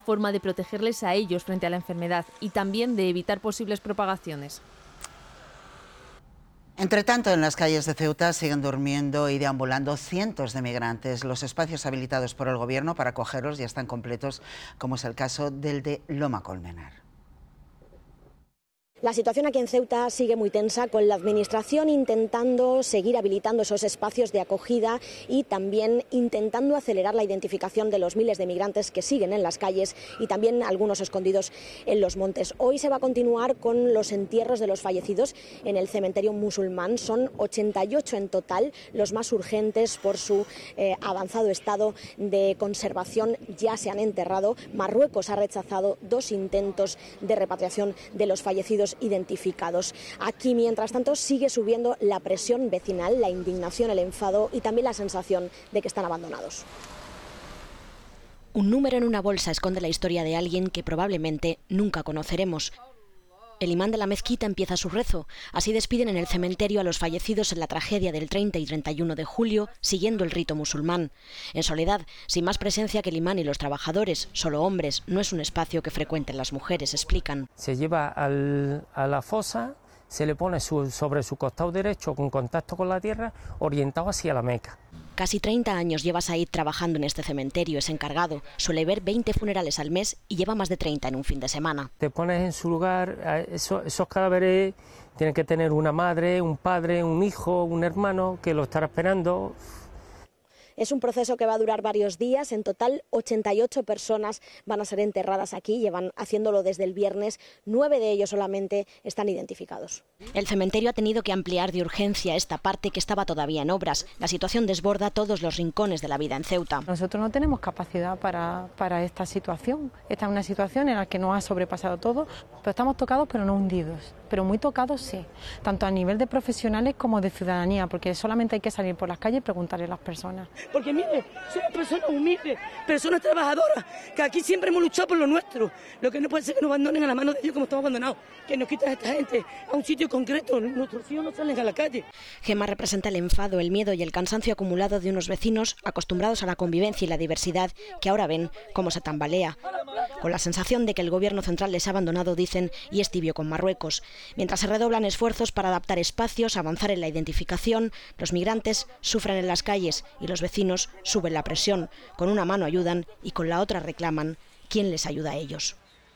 forma de protegerles a ellos frente a la enfermedad y también de evitar posibles propagaciones. Entre tanto, en las calles de Ceuta siguen durmiendo y deambulando cientos de migrantes. Los espacios habilitados por el gobierno para acogerlos ya están completos, como es el caso del de Loma Colmenar. La situación aquí en Ceuta sigue muy tensa, con la administración intentando seguir habilitando esos espacios de acogida y también intentando acelerar la identificación de los miles de migrantes que siguen en las calles y también algunos escondidos en los montes. Hoy se va a continuar con los entierros de los fallecidos en el cementerio musulmán. Son 88 en total, los más urgentes por su avanzado estado de conservación ya se han enterrado. Marruecos ha rechazado 2 intentos de repatriación de los fallecidos identificados. Aquí, mientras tanto, sigue subiendo la presión vecinal, la indignación, el enfado y también la sensación de que están abandonados. Un número en una bolsa esconde la historia de alguien que probablemente nunca conoceremos. El imán de la mezquita empieza su rezo. Así despiden en el cementerio a los fallecidos en la tragedia del 30 y 31 de julio, siguiendo el rito musulmán. En soledad, sin más presencia que el imán y los trabajadores, solo hombres, no es un espacio que frecuenten las mujeres, explican. Se lleva a la fosa, se le pone sobre su costado derecho con contacto con la tierra, orientado hacia la Meca. Casi 30 años lleva Said trabajando en este cementerio, es encargado. Suele ver 20 funerales al mes y lleva más de 30 en un fin de semana. Te pones en su lugar, esos cadáveres tienen que tener una madre, un padre, un hijo, un hermano que lo estará esperando. Es un proceso que va a durar varios días. En total, 88 personas van a ser enterradas aquí. Llevan haciéndolo desde el viernes. 9 de ellos solamente están identificados. El cementerio ha tenido que ampliar de urgencia esta parte que estaba todavía en obras. La situación desborda todos los rincones de la vida en Ceuta. Nosotros no tenemos capacidad para esta situación. Esta es una situación en la que nos ha sobrepasado todo, pero estamos tocados pero no hundidos. Pero muy tocados sí, tanto a nivel de profesionales como de ciudadanía, porque solamente hay que salir por las calles y preguntarle a las personas. Porque mire, somos personas humildes, personas trabajadoras, que aquí siempre hemos luchado por lo nuestro. Lo que no puede ser que nos abandonen a la mano de ellos como estamos abandonados, que nos quitan a esta gente a un sitio concreto. Nuestros hijos no salen a la calle. Gemma representa el enfado, el miedo y el cansancio acumulado de unos vecinos acostumbrados a la convivencia y la diversidad, que ahora ven cómo se tambalea. Con la sensación de que el gobierno central les ha abandonado, dicen, y es tibio con Marruecos. Mientras se redoblan esfuerzos para adaptar espacios, avanzar en la identificación, los migrantes sufren en las calles y los vecinos suben la presión. Con una mano ayudan y con la otra reclaman. ¿Quién les ayuda a ellos?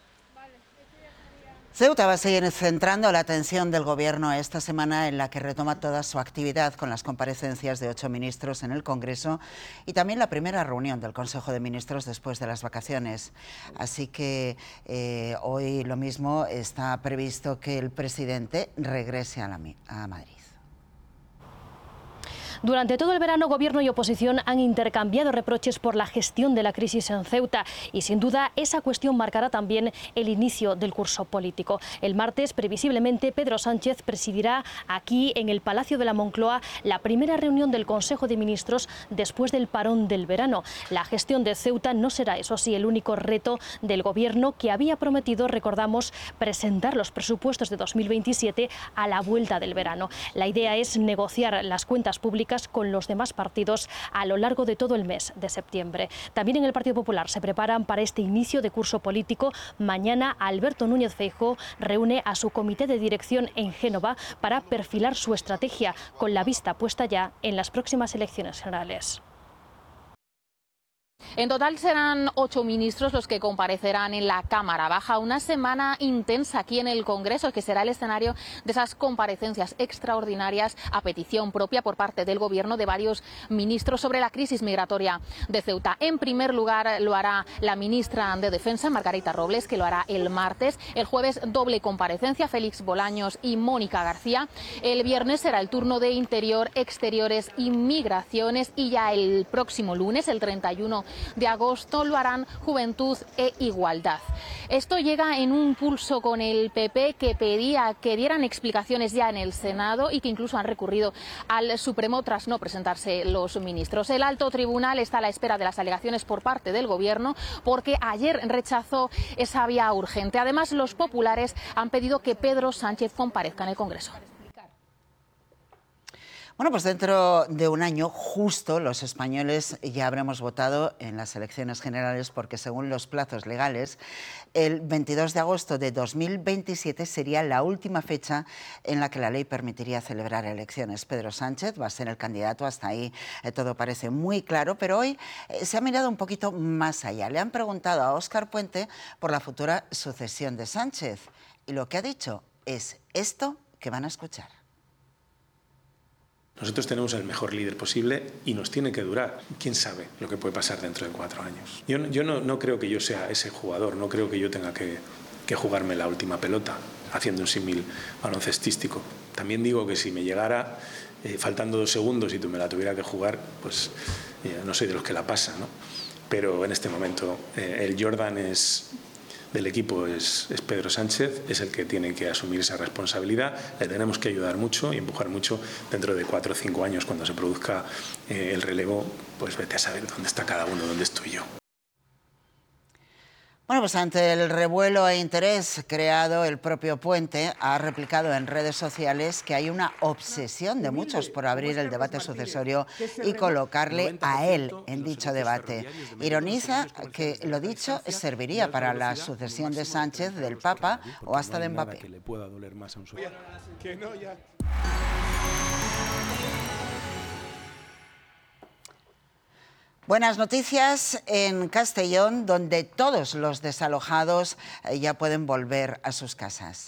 Ceuta va a seguir centrando la atención del Gobierno esta semana, en la que retoma toda su actividad con las comparecencias de 8 ministros en el Congreso y también la primera reunión del Consejo de Ministros después de las vacaciones. Así que hoy lo mismo está previsto que el presidente regrese a Madrid. Durante todo el verano, Gobierno y oposición han intercambiado reproches por la gestión de la crisis en Ceuta y, sin duda, esa cuestión marcará también el inicio del curso político. El martes, previsiblemente, Pedro Sánchez presidirá aquí, en el Palacio de la Moncloa, la primera reunión del Consejo de Ministros después del parón del verano. La gestión de Ceuta no será, eso sí, el único reto del Gobierno, que había prometido, recordamos, presentar los presupuestos de 2027 a la vuelta del verano. La idea es negociar las cuentas públicas con los demás partidos a lo largo de todo el mes de septiembre. También en el Partido Popular se preparan para este inicio de curso político. Mañana Alberto Núñez Feijóo reúne a su comité de dirección en Génova para perfilar su estrategia, con la vista puesta ya en las próximas elecciones generales. En total serán 8 ministros los que comparecerán en la Cámara Baja. Una semana intensa aquí en el Congreso, que será el escenario de esas comparecencias extraordinarias a petición propia por parte del Gobierno de varios ministros sobre la crisis migratoria de Ceuta. En primer lugar lo hará la ministra de Defensa, Margarita Robles, que lo hará el martes. El jueves, doble comparecencia, Félix Bolaños y Mónica García. El viernes será el turno de Interior, Exteriores y Migraciones. Y ya el próximo lunes, el 31 de agosto, lo harán Juventud e Igualdad. Esto llega en un pulso con el PP, que pedía que dieran explicaciones ya en el Senado y que incluso han recurrido al Supremo tras no presentarse los ministros. El alto tribunal está a la espera de las alegaciones por parte del Gobierno, porque ayer rechazó esa vía urgente. Además, los populares han pedido que Pedro Sánchez comparezca en el Congreso. Bueno, pues dentro de un año justo los españoles ya habremos votado en las elecciones generales porque según los plazos legales, el 22 de agosto de 2027 sería la última fecha en la que la ley permitiría celebrar elecciones. Pedro Sánchez va a ser el candidato, hasta ahí todo parece muy claro, pero hoy se ha mirado un poquito más allá. Le han preguntado a Óscar Puente por la futura sucesión de Sánchez y lo que ha dicho es esto que van a escuchar. Nosotros tenemos el mejor líder posible y nos tiene que durar. ¿Quién sabe lo que puede pasar dentro de 4 años? Yo no creo que yo sea ese jugador, no creo que yo tenga que jugarme la última pelota haciendo un símil baloncestístico. También digo que si me llegara faltando 2 segundos y tú me la tuviera que jugar, pues no soy de los que la pasa, ¿no? Pero en este momento el Jordan del equipo es Pedro Sánchez, es el que tiene que asumir esa responsabilidad. Le tenemos que ayudar mucho y empujar mucho. Dentro de 4 o 5 años, cuando se produzca el relevo, pues vete a saber dónde está cada uno, dónde estoy yo. Bueno, pues ante el revuelo e interés creado, el propio Puente ha replicado en redes sociales que hay una obsesión de muchos por abrir el debate sucesorio y colocarle a él en dicho debate. Ironiza que lo dicho serviría para la sucesión de Sánchez, del Papa o hasta de Mbappé. Buenas noticias en Castellón, donde todos los desalojados ya pueden volver a sus casas.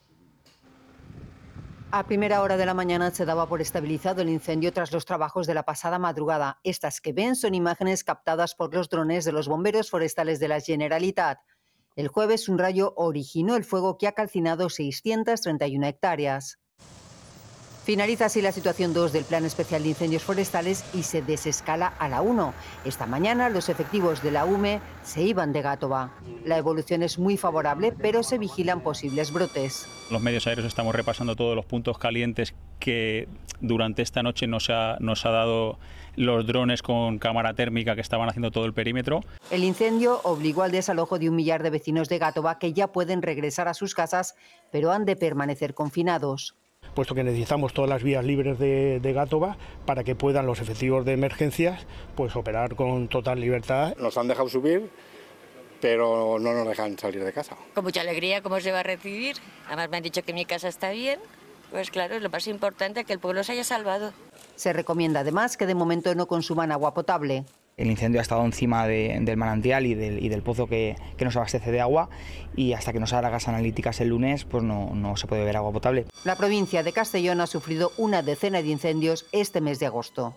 A primera hora de la mañana se daba por estabilizado el incendio tras los trabajos de la pasada madrugada. Estas que ven son imágenes captadas por los drones de los bomberos forestales de la Generalitat. El jueves un rayo originó el fuego que ha calcinado 631 hectáreas. Finaliza así la situación 2 del Plan Especial de Incendios Forestales y se desescala a la 1. Esta mañana los efectivos de la UME se iban de Gàtova. La evolución es muy favorable, pero se vigilan posibles brotes. Los medios aéreos estamos repasando todos los puntos calientes que durante esta noche nos ha dado los drones con cámara térmica que estaban haciendo todo el perímetro. El incendio obligó al desalojo de 1 millar de vecinos de Gàtova que ya pueden regresar a sus casas, pero han de permanecer confinados. Puesto que necesitamos todas las vías libres de Gàtova para que puedan los efectivos de emergencias pues operar con total libertad. Nos han dejado subir, pero no nos dejan salir de casa. Con mucha alegría, ¿cómo se va a recibir? Además me han dicho que mi casa está bien, pues claro, es lo más importante, que el pueblo se haya salvado. Se recomienda además que de momento no consuman agua potable. El incendio ha estado encima del manantial y del pozo que nos abastece de agua y hasta que nos haga las analíticas el lunes pues no se puede beber agua potable. La provincia de Castellón ha sufrido una decena de incendios este mes de agosto.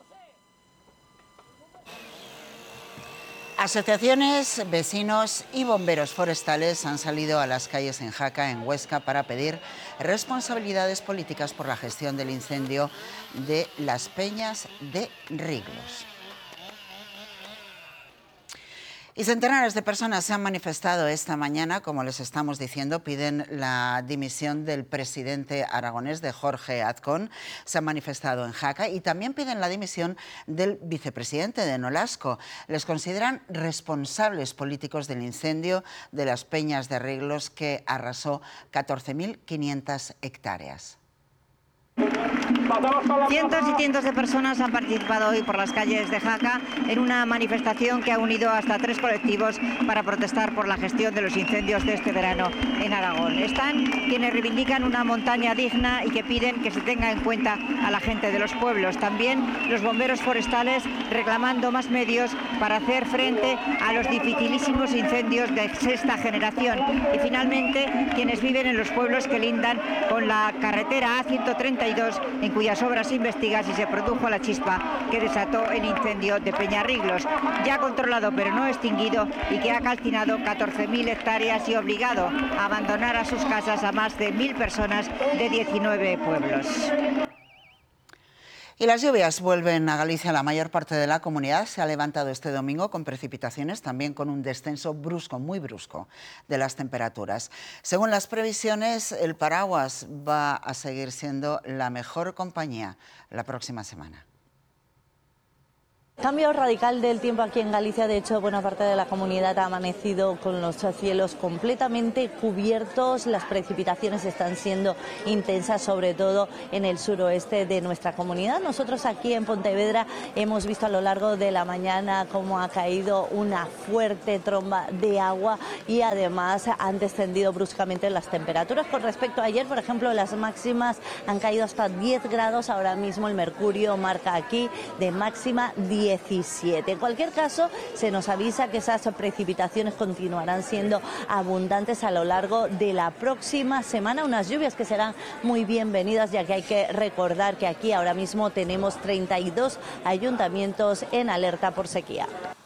Asociaciones, vecinos y bomberos forestales han salido a las calles en Jaca, en Huesca, para pedir responsabilidades políticas por la gestión del incendio de las Peñas de Riglos. Y centenares de personas se han manifestado esta mañana, como les estamos diciendo, piden la dimisión del presidente aragonés, de Jorge Azcón. Se han manifestado en Jaca y también piden la dimisión del vicepresidente de Nolasco. Les consideran responsables políticos del incendio de las Peñas de Riglos que arrasó 14.500 hectáreas. Cientos y cientos de personas han participado hoy por las calles de Jaca en una manifestación que ha unido hasta 3 colectivos para protestar por la gestión de los incendios de este verano en Aragón. Están quienes reivindican una montaña digna y que piden que se tenga en cuenta a la gente de los pueblos. También los bomberos forestales reclamando más medios para hacer frente a los dificilísimos incendios de 6ª generación. Y finalmente quienes viven en los pueblos que lindan con la carretera A132, en cuyas obras se investiga si se produjo la chispa que desató el incendio de Peñarriglos, ya controlado pero no extinguido y que ha calcinado 14.000 hectáreas y obligado a abandonar a sus casas a más de 1.000 personas de 19 pueblos. Y las lluvias vuelven a Galicia. La mayor parte de la comunidad se ha levantado este domingo con precipitaciones, también con un descenso brusco, muy brusco, de las temperaturas. Según las previsiones, el paraguas va a seguir siendo la mejor compañía la próxima semana. Cambio radical del tiempo aquí en Galicia. De hecho, buena parte de la comunidad ha amanecido con los cielos completamente cubiertos. Las precipitaciones están siendo intensas, sobre todo en el suroeste de nuestra comunidad. Nosotros aquí en Pontevedra hemos visto a lo largo de la mañana cómo ha caído una fuerte tromba de agua y además han descendido bruscamente las temperaturas. Con respecto a ayer, por ejemplo, las máximas han caído hasta 10 grados. Ahora mismo el mercurio marca aquí de máxima 17. En cualquier caso, se nos avisa que esas precipitaciones continuarán siendo abundantes a lo largo de la próxima semana, unas lluvias que serán muy bienvenidas, ya que hay que recordar que aquí ahora mismo tenemos 32 ayuntamientos en alerta por sequía.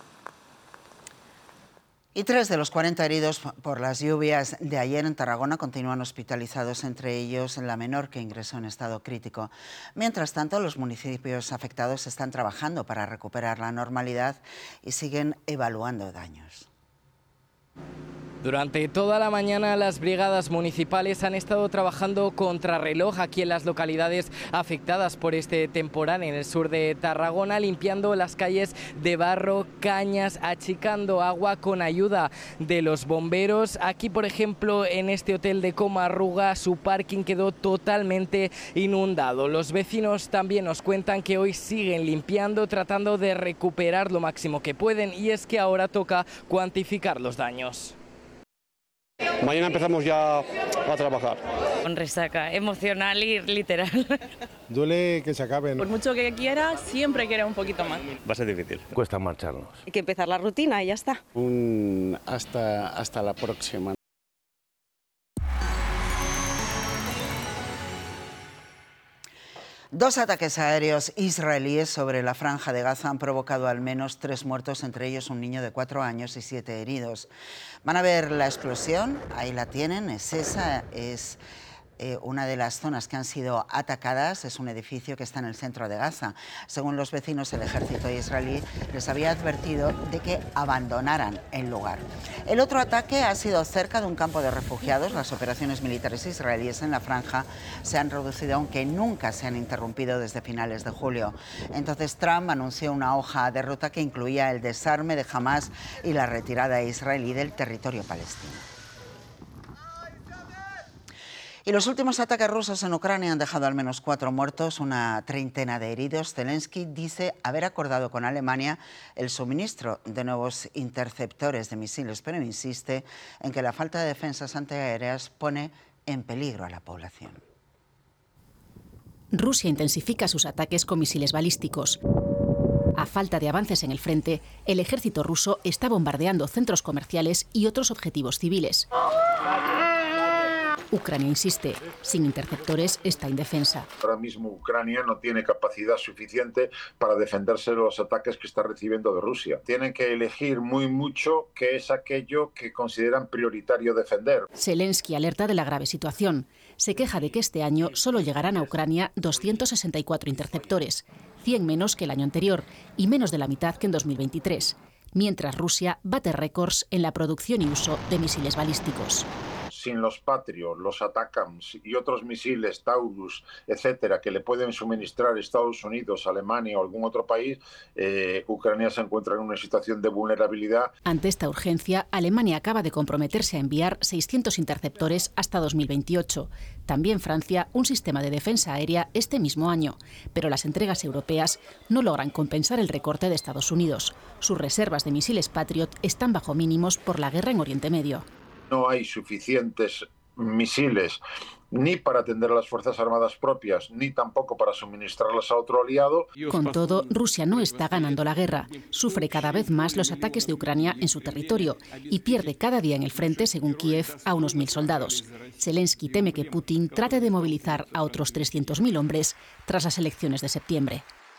Y 3 de los 40 heridos por las lluvias de ayer en Tarragona continúan hospitalizados, entre ellos la menor, que ingresó en estado crítico. Mientras tanto, los municipios afectados están trabajando para recuperar la normalidad y siguen evaluando daños. Durante toda la mañana las brigadas municipales han estado trabajando contrarreloj aquí en las localidades afectadas por este temporal en el sur de Tarragona, limpiando las calles de barro, cañas, achicando agua con ayuda de los bomberos. Aquí, por ejemplo, en este hotel de Comarruga, su parking quedó totalmente inundado. Los vecinos también nos cuentan que hoy siguen limpiando, tratando de recuperar lo máximo que pueden, y es que ahora toca cuantificar los daños. Mañana empezamos ya a trabajar. Con resaca emocional y literal. Duele que se acaben. Por mucho que quiera, siempre quiere un poquito más. Va a ser difícil. Cuesta marcharnos. Hay que empezar la rutina y ya está. Hasta la próxima. Dos ataques aéreos israelíes sobre la Franja de Gaza han provocado al menos 3 muertos, entre ellos un niño de 4 años y 7 heridos. Van a ver la explosión, ahí la tienen, es una de las zonas que han sido atacadas, es un edificio que está en el centro de Gaza. Según los vecinos, el ejército israelí les había advertido de que abandonaran el lugar. El otro ataque ha sido cerca de un campo de refugiados. Las operaciones militares israelíes en la franja se han reducido, aunque nunca se han interrumpido desde finales de julio. Entonces Trump anunció una hoja de ruta que incluía el desarme de Hamás y la retirada israelí del territorio palestino. Y los últimos ataques rusos en Ucrania han dejado al menos 4 muertos, una treintena de heridos. Zelensky dice haber acordado con Alemania el suministro de nuevos interceptores de misiles, pero insiste en que la falta de defensas antiaéreas pone en peligro a la población. Rusia intensifica sus ataques con misiles balísticos. A falta de avances en el frente, el ejército ruso está bombardeando centros comerciales y otros objetivos civiles. Ucrania insiste, sin interceptores está indefensa. Ahora mismo Ucrania no tiene capacidad suficiente para defenderse de los ataques que está recibiendo de Rusia. Tienen que elegir mucho qué es aquello que consideran prioritario defender. Zelensky alerta de la grave situación. Se queja de que este año solo llegarán a Ucrania 264 interceptores, 100 menos que el año anterior y menos de la mitad que en 2023, mientras Rusia bate récords en la producción y uso de misiles balísticos. Sin los Patriot, los ATACMS y otros misiles Taurus, etcétera, que le pueden suministrar Estados Unidos, Alemania o algún otro país, Ucrania se encuentra en una situación de vulnerabilidad. Ante esta urgencia, Alemania acaba de comprometerse a enviar 600 interceptores hasta 2028. También Francia, un sistema de defensa aérea este mismo año. Pero las entregas europeas no logran compensar el recorte de Estados Unidos. Sus reservas de misiles Patriot están bajo mínimos por la guerra en Oriente Medio. No hay suficientes misiles ni para atender a las Fuerzas Armadas propias, ni tampoco para suministrarlas a otro aliado. Con todo, Rusia no está ganando la guerra. Sufre cada vez más los ataques de Ucrania en su territorio y pierde cada día en el frente, según Kiev, a unos 1000 soldados. Zelensky teme que Putin trate de movilizar a otros 300.000 hombres tras las elecciones de septiembre.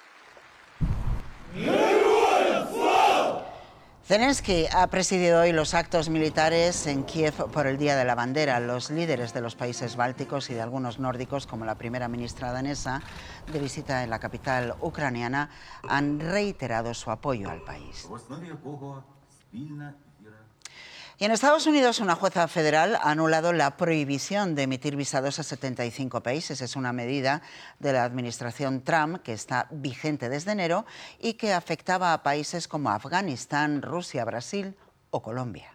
Zelensky ha presidido hoy los actos militares en Kiev por el Día de la Bandera. Los líderes de los países bálticos y de algunos nórdicos, como la primera ministra danesa, de visita en la capital ucraniana, han reiterado su apoyo al país. Y en Estados Unidos, una jueza federal ha anulado la prohibición de emitir visados a 75 países. Es una medida de la administración Trump que está vigente desde enero y que afectaba a países como Afganistán, Rusia, Brasil o Colombia.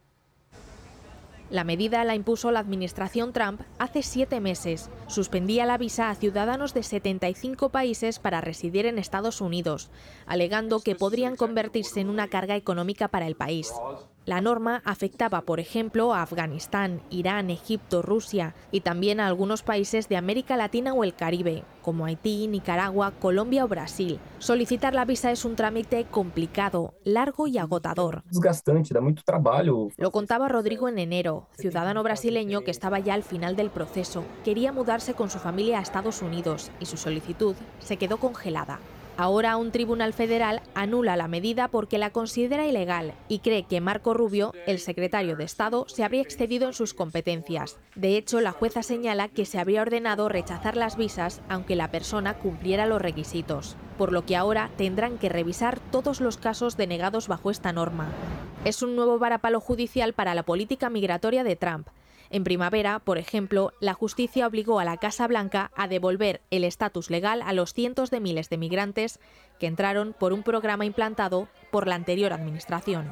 La medida la impuso la administración Trump hace 7 meses. Suspendía la visa a ciudadanos de 75 países para residir en Estados Unidos, alegando que podrían convertirse en una carga económica para el país. La norma afectaba, por ejemplo, a Afganistán, Irán, Egipto, Rusia y también a algunos países de América Latina o el Caribe, como Haití, Nicaragua, Colombia o Brasil. Solicitar la visa es un trámite complicado, largo y agotador. Desgastante, da mucho trabajo. Lo contaba Rodrigo en enero, ciudadano brasileño que estaba ya al final del proceso. Quería mudarse con su familia a Estados Unidos y su solicitud se quedó congelada. Ahora un tribunal federal anula la medida porque la considera ilegal y cree que Marco Rubio, el secretario de Estado, se habría excedido en sus competencias. De hecho, la jueza señala que se habría ordenado rechazar las visas aunque la persona cumpliera los requisitos, por lo que ahora tendrán que revisar todos los casos denegados bajo esta norma. Es un nuevo varapalo judicial para la política migratoria de Trump. En primavera, por ejemplo, la justicia obligó a la Casa Blanca a devolver el estatus legal a los cientos de miles de migrantes que entraron por un programa implantado por la anterior administración.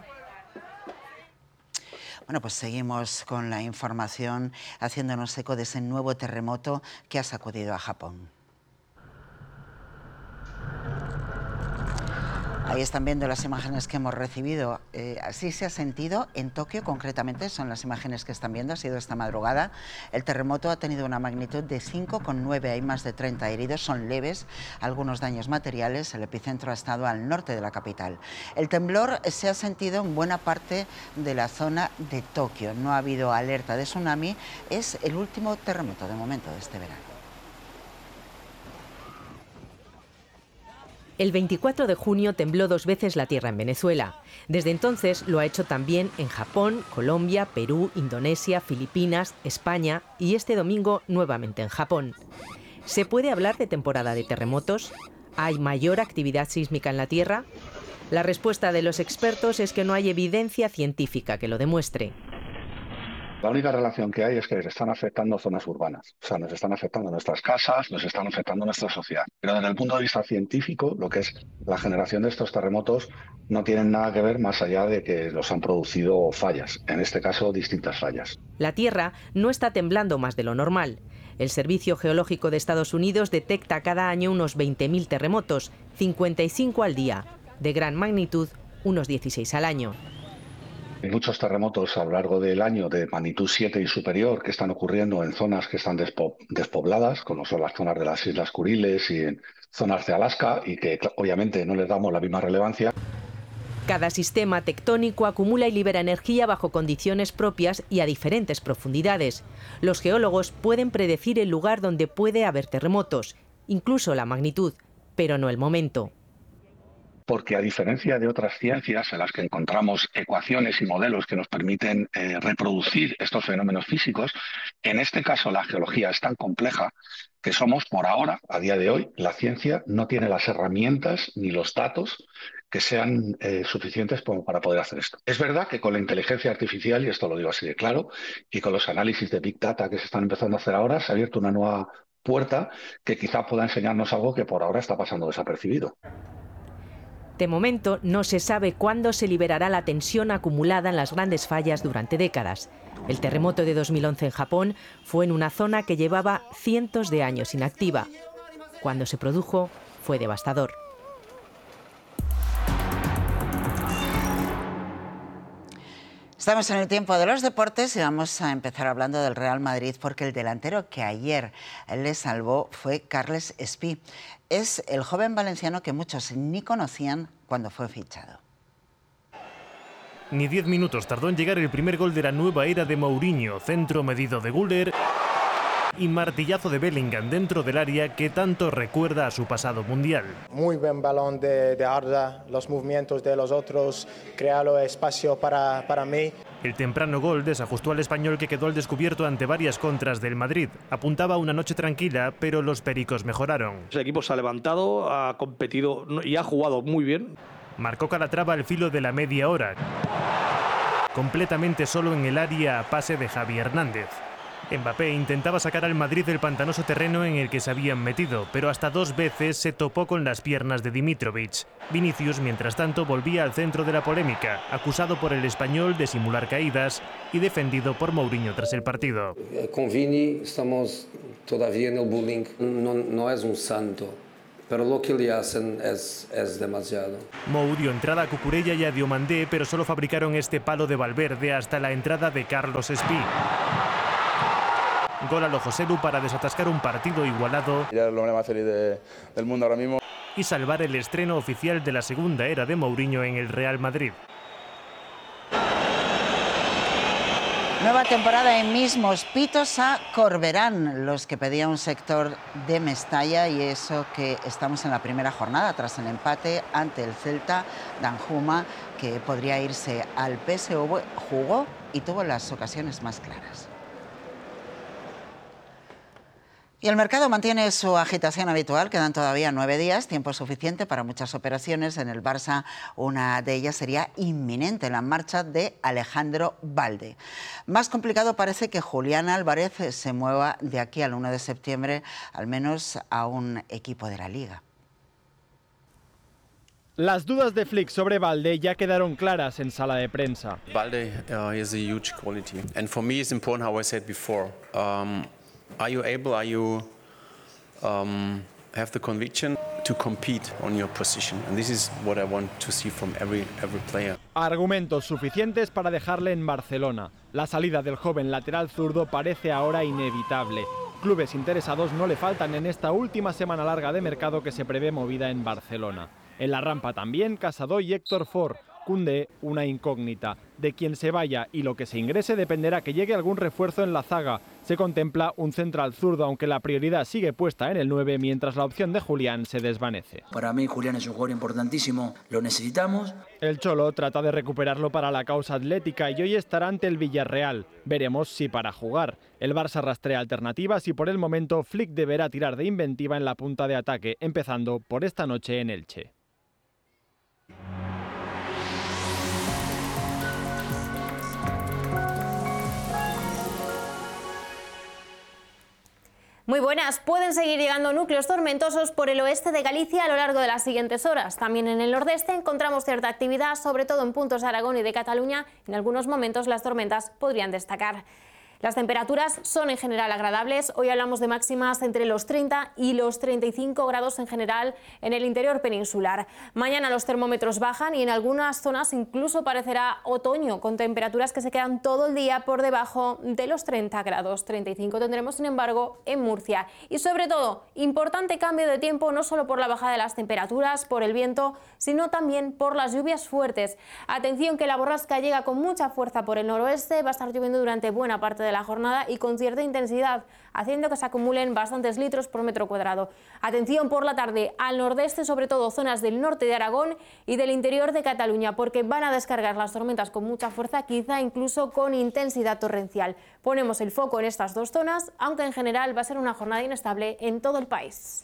Bueno, pues seguimos con la información, haciéndonos eco de ese nuevo terremoto que ha sacudido a Japón. Ahí están viendo las imágenes que hemos recibido. Así se ha sentido en Tokio, concretamente, son las imágenes que están viendo, ha sido esta madrugada. El terremoto ha tenido una magnitud de 5,9, hay más de 30 heridos, son leves, algunos daños materiales. El epicentro ha estado al norte de la capital. El temblor se ha sentido en buena parte de la zona de Tokio. No ha habido alerta de tsunami, es el último terremoto de momento de este verano. El 24 de junio tembló 2 veces la tierra en Venezuela. Desde entonces lo ha hecho también en Japón, Colombia, Perú, Indonesia, Filipinas, España y este domingo nuevamente en Japón. ¿Se puede hablar de temporada de terremotos? ¿Hay mayor actividad sísmica en la Tierra? La respuesta de los expertos es que no hay evidencia científica que lo demuestre. La única relación que hay es que les están afectando zonas urbanas. O sea, nos están afectando nuestras casas, nos están afectando nuestra sociedad. Pero desde el punto de vista científico, lo que es la generación de estos terremotos no tienen nada que ver más allá de que los han producido fallas. En este caso, distintas fallas. La Tierra no está temblando más de lo normal. El Servicio Geológico de Estados Unidos detecta cada año unos 20.000 terremotos, 55 al día. De gran magnitud, unos 16 al año. Hay muchos terremotos a lo largo del año de magnitud 7 y superior que están ocurriendo en zonas que están despobladas, como son las zonas de las Islas Kuriles y en zonas de Alaska, y que obviamente no les damos la misma relevancia. Cada sistema tectónico acumula y libera energía bajo condiciones propias y a diferentes profundidades. Los geólogos pueden predecir el lugar donde puede haber terremotos, incluso la magnitud, pero no el momento. Porque a diferencia de otras ciencias en las que encontramos ecuaciones y modelos que nos permiten reproducir estos fenómenos físicos, en este caso la geología es tan compleja que somos, por ahora, a día de hoy, la ciencia no tiene las herramientas ni los datos que sean suficientes para poder hacer esto. Es verdad que con la inteligencia artificial, y esto lo digo así de claro, y con los análisis de Big Data que se están empezando a hacer ahora, se ha abierto una nueva puerta que quizá pueda enseñarnos algo que por ahora está pasando desapercibido. De momento, no se sabe cuándo se liberará la tensión acumulada en las grandes fallas durante décadas. El terremoto de 2011 en Japón fue en una zona que llevaba cientos de años inactiva. Cuando se produjo, fue devastador. Estamos en el tiempo de los deportes y vamos a empezar hablando del Real Madrid porque el delantero que ayer le salvó fue Carles Espí. Es el joven valenciano que muchos ni conocían cuando fue fichado. Ni 10 minutos tardó en llegar el primer gol de la nueva era de Mourinho, centro medido de Güler y martillazo de Bellingham dentro del área que tanto recuerda a su pasado mundial. Muy buen balón de Arda, los movimientos de los otros, crearlo espacio para mí. El temprano gol desajustó al español que quedó al descubierto ante varias contras del Madrid. Apuntaba a una noche tranquila, pero los pericos mejoraron. El equipo se ha levantado, ha competido y ha jugado muy bien. Marcó Calatrava al filo de la media hora. completamente solo en el área a pase de Javi Hernández. Mbappé intentaba sacar al Madrid del pantanoso terreno en el que se habían metido, pero hasta 2 veces se topó con las piernas de Dimitrovic. Vinicius, mientras tanto, volvía al centro de la polémica, acusado por el español de simular caídas y defendido por Mourinho tras el partido. Con Vini estamos todavía en el bullying. No es un santo, pero lo que le hacen es demasiado. Mou dio entrada a Cucurella y a Diomandé, pero solo fabricaron este palo de Valverde hasta la entrada de Carlos Espí. Gol a lo Joselu para desatascar un partido igualado. Ya es el hombre más feliz del mundo ahora mismo. Y salvar el estreno oficial de la segunda era de Mourinho en el Real Madrid. Nueva temporada en mismos pitos a Corberán, los que pedía un sector de Mestalla, y eso que estamos en la primera jornada tras el empate ante el Celta. Danjuma, que podría irse al PSV, jugó y tuvo las ocasiones más claras. Y el mercado mantiene su agitación habitual. Quedan todavía 9 días, tiempo suficiente para muchas operaciones. En el Barça, una de ellas sería inminente, la marcha de Alejandro Balde. Más complicado parece que Julián Álvarez se mueva de aquí al 1 de septiembre, al menos a un equipo de la Liga. Las dudas de Flick sobre Balde ya quedaron claras en sala de prensa. Balde is a huge quality, and for me it's important, how I said before. Are you able, have the conviction to compete on your position? And this is what I want to see from every player. Argumentos suficientes para dejarle en Barcelona. La salida del joven lateral zurdo parece ahora inevitable. Clubes interesados no le faltan en esta última semana larga de mercado que se prevé movida en Barcelona. En la rampa también Casado y Héctor Ford. Koundé, una incógnita. De quien se vaya y lo que se ingrese dependerá que llegue algún refuerzo en la zaga. Se contempla un central zurdo, aunque la prioridad sigue puesta en el 9, mientras la opción de Julián se desvanece. Para mí Julián es un jugador importantísimo, lo necesitamos. El Cholo trata de recuperarlo para la causa atlética y hoy estará ante el Villarreal. Veremos si para jugar. El Barça rastrea alternativas y por el momento Flick deberá tirar de inventiva en la punta de ataque, empezando por esta noche en Elche. Muy buenas. Pueden seguir llegando núcleos tormentosos por el oeste de Galicia a lo largo de las siguientes horas. También en el nordeste encontramos cierta actividad, sobre todo en puntos de Aragón y de Cataluña. En algunos momentos las tormentas podrían destacar. Las temperaturas son en general agradables. Hoy hablamos de máximas entre los 30 y los 35 grados en general en el interior peninsular. Mañana los termómetros bajan y en algunas zonas incluso parecerá otoño, con temperaturas que se quedan todo el día por debajo de los 30 grados. 35 tendremos, sin embargo, en Murcia. Y sobre todo, importante cambio de tiempo, no solo por la bajada de las temperaturas, por el viento, sino también por las lluvias fuertes. Atención, que la borrasca llega con mucha fuerza por el noroeste, va a estar lloviendo durante buena parte de la jornada y con cierta intensidad, haciendo que se acumulen bastantes litros por metro cuadrado. Atención por la tarde al nordeste, sobre todo zonas del norte de Aragón y del interior de Cataluña, porque van a descargar las tormentas con mucha fuerza, quizá incluso con intensidad torrencial. Ponemos el foco en estas dos zonas, aunque en general va a ser una jornada inestable en todo el país.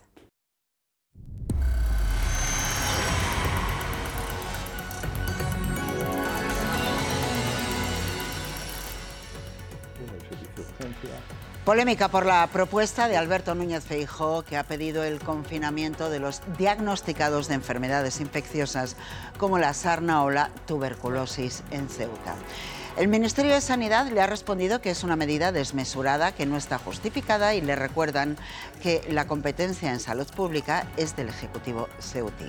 Polémica por la propuesta de Alberto Núñez Feijóo, que ha pedido el confinamiento de los diagnosticados de enfermedades infecciosas como la sarna o la tuberculosis en Ceuta. El Ministerio de Sanidad le ha respondido que es una medida desmesurada, que no está justificada, y le recuerdan que la competencia en salud pública es del Ejecutivo ceutí.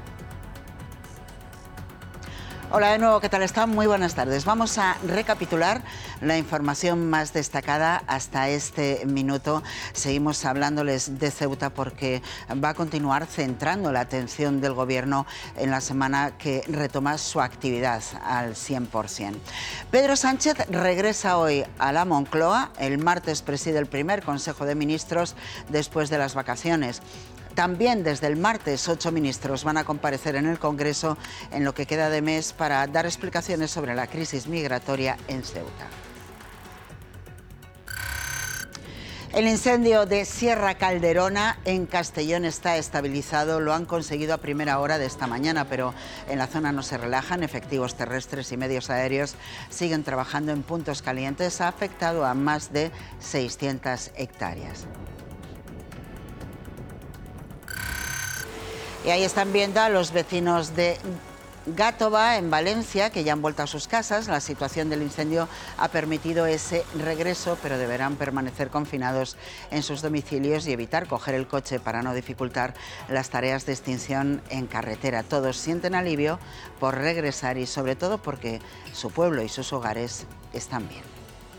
Hola de nuevo, ¿qué tal están? Muy buenas tardes. Vamos a recapitular la información más destacada hasta este minuto. Seguimos hablándoles de Ceuta porque va a continuar centrando la atención del Gobierno en la semana que retoma su actividad al 100%. Pedro Sánchez regresa hoy a la Moncloa. El martes preside el primer Consejo de Ministros después de las vacaciones. También desde el martes 8 ministros van a comparecer en el Congreso en lo que queda de mes para dar explicaciones sobre la crisis migratoria en Ceuta. El incendio de Sierra Calderona en Castellón está estabilizado. Lo han conseguido a primera hora de esta mañana, pero en la zona no se relajan. Efectivos terrestres y medios aéreos siguen trabajando en puntos calientes. Ha afectado a más de 600 hectáreas. Y ahí están viendo a los vecinos de Gátova, en Valencia, que ya han vuelto a sus casas. La situación del incendio ha permitido ese regreso, pero deberán permanecer confinados en sus domicilios y evitar coger el coche para no dificultar las tareas de extinción en carretera. Todos sienten alivio por regresar y sobre todo porque su pueblo y sus hogares están bien.